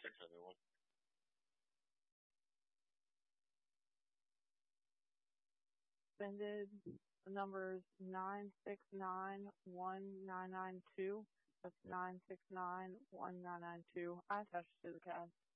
Check everyone. Suspended numbers 9691992. That's 9691992. I attached to the cast.